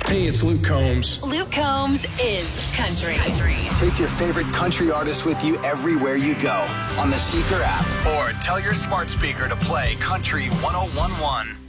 Hey, it's Luke Combs. Luke Combs is country. Take your favorite country artists with you everywhere you go on the Seeker app or tell your smart speaker to play Country 1011.